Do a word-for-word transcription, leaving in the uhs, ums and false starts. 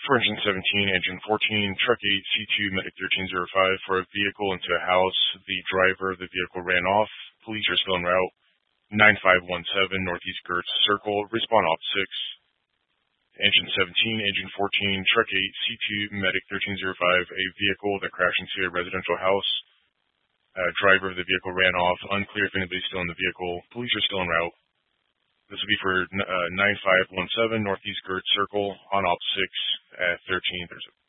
For engine seventeen, engine fourteen, truck eight, C two, medic thirteen oh five for a vehicle into a house. The driver of the vehicle ran off. Police are still en route. nine five one seven, Northeast Gertz Circle. Respond op six. Engine seventeen, engine fourteen, truck eight, C two, medic thirteen oh five, a vehicle that crashed into a residential house. Uh, driver of the vehicle ran off. Unclear if anybody's still in the vehicle. Police are still en route. This will be for uh, nine five one seven Northeast Gertz Circle on op six at thirteenth.